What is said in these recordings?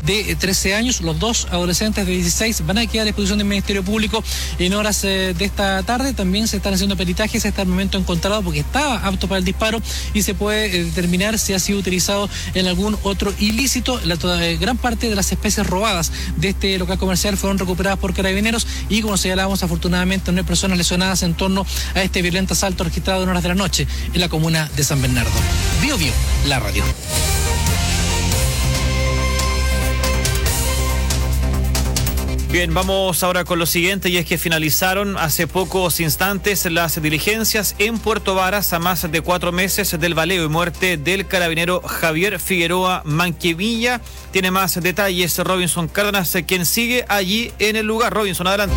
de 13 años. Los dos adolescentes de 16 van a quedar a disposición del Ministerio Público en horas de esta tarde. También se están haciendo peritajes hasta el momento encontrado porque estaba apto para el disparo y se puede determinar si ha sido utilizado en algún otro ilícito. Gran parte de las especies robadas de este local comercial fueron recuperadas por Carabineros y, como señalábamos, afortunadamente no hay personas lesionadas en torno a este violento asalto registrado en horas de la noche en la comuna de San Bernardo. Bio, la radio. Bien, vamos ahora con lo siguiente, y es que finalizaron hace pocos instantes las diligencias en Puerto Varas a más de 4 meses del baleo y muerte del carabinero Javier Figueroa Manquemilla. Tiene más detalles Robinson Cárdenas, quien sigue allí en el lugar. Robinson, adelante.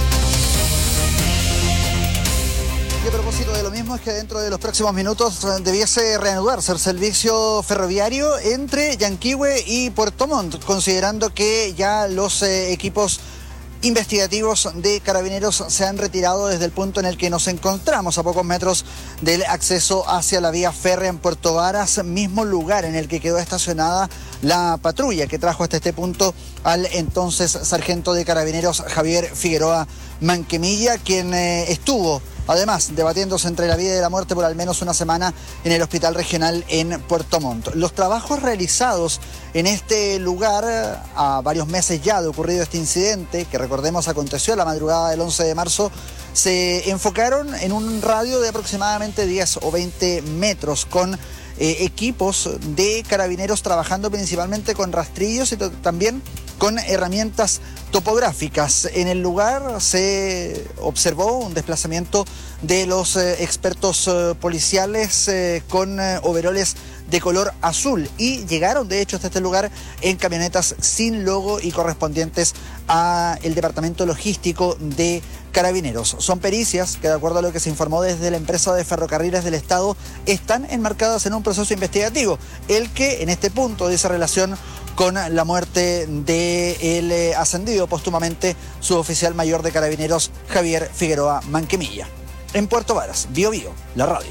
Y a propósito de lo mismo, es que dentro de los próximos minutos debiese reanudarse el servicio ferroviario entre Yanquihue y Puerto Montt, considerando que ya los equipos investigativos de Carabineros se han retirado desde el punto en el que nos encontramos, a pocos metros del acceso hacia la vía férrea en Puerto Varas, mismo lugar en el que quedó estacionada la patrulla que trajo hasta este punto al entonces sargento de Carabineros Javier Figueroa Manquemilla, quien estuvo además debatiéndose entre la vida y la muerte por al menos una semana en el hospital regional en Puerto Montt. Los trabajos realizados en este lugar a varios meses ya de ocurrido este incidente, que recordemos aconteció la madrugada del 11 de marzo, se enfocaron en un radio de aproximadamente 10 o 20 metros con equipos de Carabineros trabajando principalmente con rastrillos y también con herramientas topográficas. En el lugar se observó un desplazamiento de los expertos policiales con overoles de color azul y llegaron de hecho hasta este lugar en camionetas sin logo y correspondientes a el departamento logístico de Carabineros. Son pericias que, de acuerdo a lo que se informó desde la empresa de ferrocarriles del Estado, están enmarcadas en un proceso investigativo, el que en este punto dice relación con la muerte del ascendido póstumamente suboficial mayor de Carabineros Javier Figueroa Manquemilla. En Puerto Varas, Bio, la radio.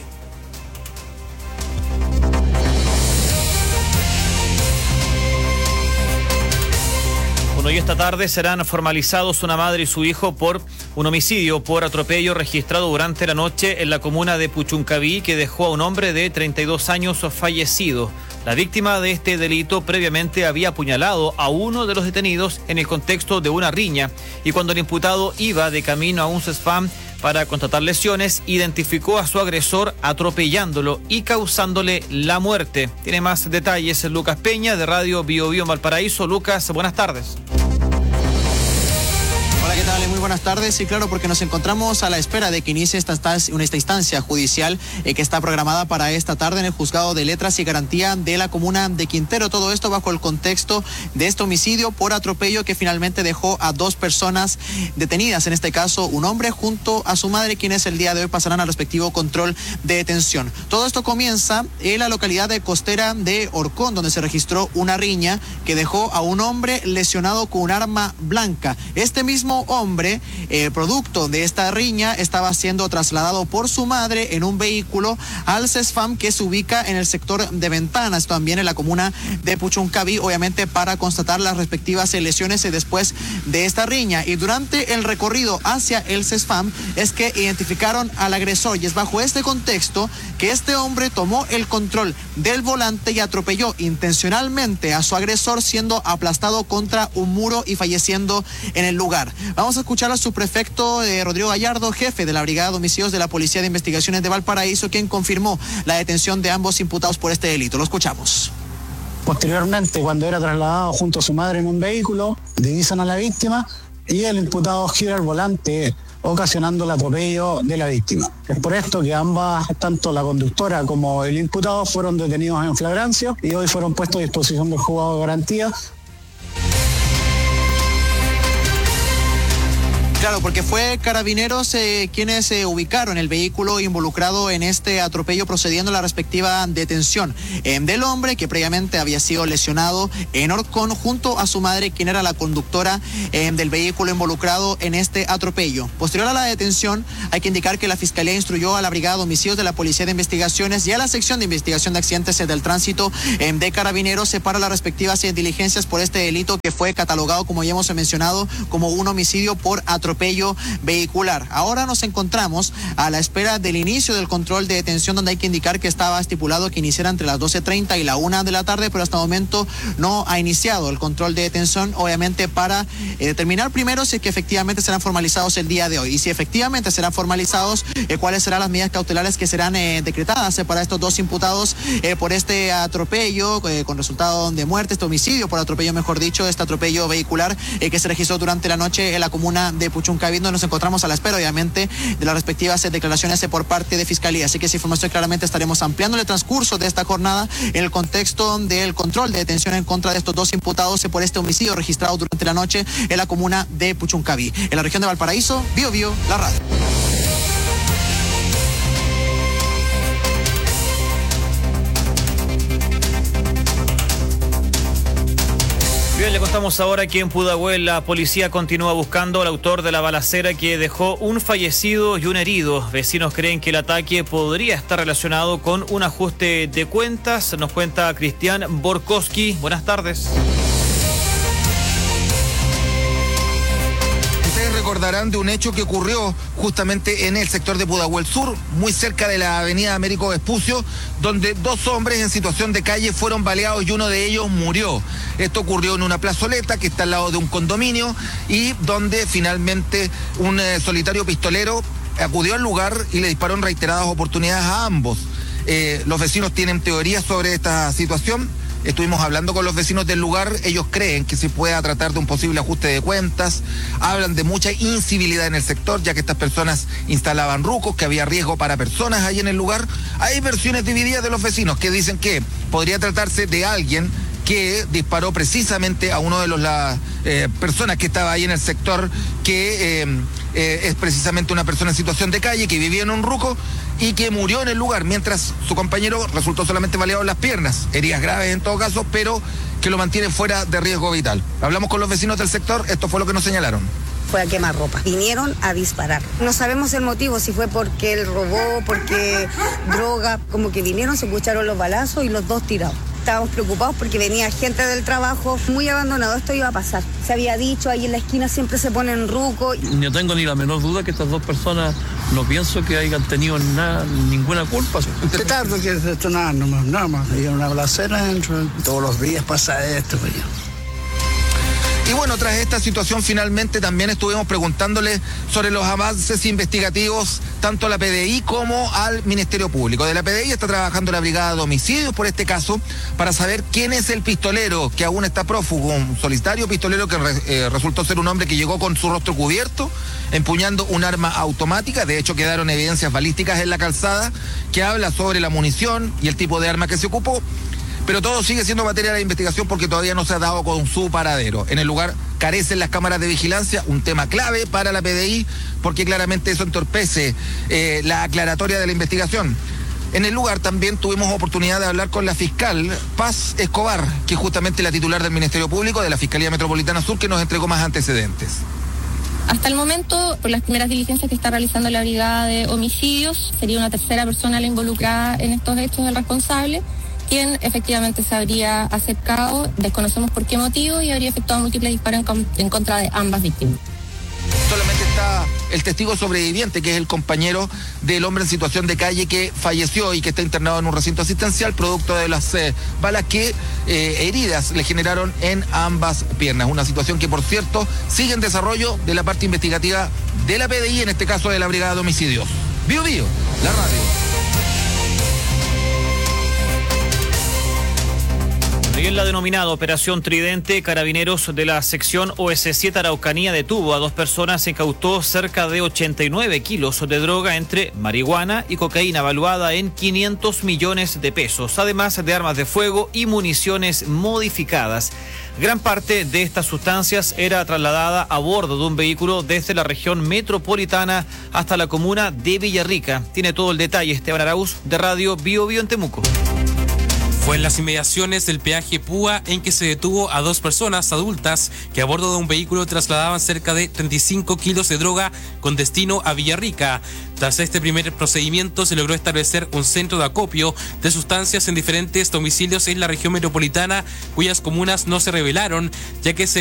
Bueno, y esta tarde serán formalizados una madre y su hijo por un homicidio por atropello registrado durante la noche en la comuna de Puchuncaví, que dejó a un hombre de 32 años fallecido. La víctima de este delito previamente había apuñalado a uno de los detenidos en el contexto de una riña, y cuando el imputado iba de camino a un CESFAM para constatar lesiones, identificó a su agresor atropellándolo y causándole la muerte. Tiene más detalles Lucas Peña de Radio Bio Valparaíso. Lucas, buenas tardes. Hola, ¿qué tal? Muy buenas tardes. Sí, claro, porque nos encontramos a la espera de que inicie esta instancia judicial que está programada para esta tarde en el Juzgado de Letras y Garantía de la comuna de Quintero. Todo esto bajo el contexto de este homicidio por atropello que finalmente dejó a 2 personas detenidas, en este caso un hombre junto a su madre, quienes el día de hoy pasarán al respectivo control de detención. Todo esto comienza en la localidad de costera de Orcón, donde se registró una riña que dejó a un hombre lesionado con un arma blanca. Este mismo hombre, producto de esta riña, estaba siendo trasladado por su madre en un vehículo al CESFAM, que se ubica en el sector de Ventanas, también en la comuna de Puchuncaví, obviamente para constatar las respectivas lesiones después de esta riña. Y durante el recorrido hacia el CESFAM es que identificaron al agresor, y es bajo este contexto que este hombre tomó el control del volante y atropelló intencionalmente a su agresor, siendo aplastado contra un muro y falleciendo en el lugar. Vamos a escuchar a su prefecto Rodrigo Gallardo, jefe de la Brigada de Homicidios de la Policía de Investigaciones de Valparaíso, quien confirmó la detención de ambos imputados por este delito. Lo escuchamos. Posteriormente, cuando era trasladado junto a su madre en un vehículo, divisan a la víctima y el imputado gira el volante, ocasionando el atropello de la víctima. Es por esto que ambas, tanto la conductora como el imputado, fueron detenidos en flagrancia y hoy fueron puestos a disposición del juzgado de garantía. Claro, porque fue Carabineros quienes ubicaron el vehículo involucrado en este atropello, procediendo a la respectiva detención del hombre que previamente había sido lesionado en Orcón junto a su madre, quien era la conductora del vehículo involucrado en este atropello. Posterior a la detención, hay que indicar que la Fiscalía instruyó a la Brigada de Homicidios de la Policía de Investigaciones y a la Sección de Investigación de Accidentes del Tránsito de Carabineros para las respectivas diligencias por este delito que fue catalogado, como ya hemos mencionado, como un homicidio por atropello vehicular. Ahora nos encontramos a la espera del inicio del control de detención, donde hay que indicar que estaba estipulado que iniciara entre las 12:30 y la 1 de la tarde, pero hasta el momento no ha iniciado el control de detención, obviamente para determinar primero si es que efectivamente serán formalizados el día de hoy, y si efectivamente serán formalizados, cuáles serán las medidas cautelares que serán decretadas para estos dos imputados por este atropello con resultado de muerte, este homicidio por atropello, mejor dicho, este atropello vehicular que se registró durante la noche en la comuna de Puchuncaví, donde nos encontramos a la espera, obviamente, de las respectivas declaraciones por parte de Fiscalía. Así que esa información claramente estaremos ampliando el transcurso de esta jornada en el contexto del control de detención en contra de estos dos imputados por este homicidio registrado durante la noche en la comuna de Puchuncaví. En la región de Valparaíso, Bio Bio, la radio. Bien, le contamos ahora que en Pudahuel la policía continúa buscando al autor de la balacera que dejó un fallecido y un herido. Vecinos creen que el ataque podría estar relacionado con un ajuste de cuentas. Nos cuenta Cristian Borkowski. Buenas tardes. Recordarán de un hecho que ocurrió justamente en el sector de Pudahuel Sur, muy cerca de la avenida Américo Vespucio, donde dos hombres en situación de calle fueron baleados y uno de ellos murió. Esto ocurrió en una plazoleta que está al lado de un condominio y donde finalmente un solitario pistolero acudió al lugar y le disparó en reiteradas oportunidades a ambos. Los vecinos tienen teorías sobre esta situación. Estuvimos hablando con los vecinos del lugar, ellos creen que se pueda tratar de un posible ajuste de cuentas, hablan de mucha incivilidad en el sector, ya que estas personas instalaban rucos, que había riesgo para personas ahí en el lugar. Hay versiones divididas de los vecinos que dicen que podría tratarse de alguien que disparó precisamente a uno de las personas que estaba ahí en el sector, que es precisamente una persona en situación de calle, que vivía en un ruco y que murió en el lugar, mientras su compañero resultó solamente baleado en las piernas, heridas graves en todo caso, pero que lo mantiene fuera de riesgo vital. Hablamos con los vecinos del sector, esto fue lo que nos señalaron. Fue a quemar ropa. Vinieron a disparar. No sabemos el motivo, si fue porque él robó, porque droga, como que vinieron, se escucharon los balazos y los dos tirados. Estábamos preocupados porque venía gente del trabajo, muy abandonado, esto iba a pasar. Se había dicho, ahí en la esquina siempre se ponen rucos. No tengo ni la menor duda que estas dos personas no pienso que hayan tenido ninguna culpa. Petardo que detonar nomás, nada más. Hay una balacera dentro, todos los días pasa esto. Y bueno, tras esta situación finalmente también estuvimos preguntándole sobre los avances investigativos tanto a la PDI como al Ministerio Público. De la PDI está trabajando la Brigada de Homicidios por este caso para saber quién es el pistolero que aún está prófugo, un solitario pistolero que resultó ser un hombre que llegó con su rostro cubierto, empuñando un arma automática. De hecho, quedaron evidencias balísticas en la calzada que habla sobre la munición y el tipo de arma que se ocupó. Pero todo sigue siendo materia de investigación porque todavía no se ha dado con su paradero. En el lugar carecen las cámaras de vigilancia, un tema clave para la PDI, porque claramente eso entorpece la aclaratoria de la investigación. En el lugar también tuvimos oportunidad de hablar con la fiscal Paz Escobar, que es justamente la titular del Ministerio Público de la Fiscalía Metropolitana Sur, que nos entregó más antecedentes. Hasta el momento, por las primeras diligencias que está realizando la Brigada de Homicidios, sería una tercera persona la involucrada en estos hechos, el responsable, quien efectivamente se habría acercado, desconocemos por qué motivo, y habría efectuado múltiples disparos en contra de ambas víctimas. Solamente está el testigo sobreviviente, que es el compañero del hombre en situación de calle que falleció y que está internado en un recinto asistencial, producto de las balas que heridas le generaron en ambas piernas. Una situación que, por cierto, sigue en desarrollo de la parte investigativa de la PDI, en este caso de la Brigada de Homicidios. Bio Bio, la radio. Y en la denominada Operación Tridente, Carabineros de la sección OS7 Araucanía detuvo a 2 personas e incautó cerca de 89 kilos de droga entre marihuana y cocaína valuada en 500 millones de pesos, además de armas de fuego y municiones modificadas. Gran parte de estas sustancias era trasladada a bordo de un vehículo desde la región metropolitana hasta la comuna de Villarrica. Tiene todo el detalle Esteban Arauz de Radio Bio Bio en Temuco. Fue en las inmediaciones del peaje Púa en que se detuvo a 2 personas adultas que a bordo de un vehículo trasladaban cerca de 35 kilos de droga con destino a Villarrica. Tras este primer procedimiento se logró establecer un centro de acopio de sustancias en diferentes domicilios en la región metropolitana, cuyas comunas no se revelaron, ya que se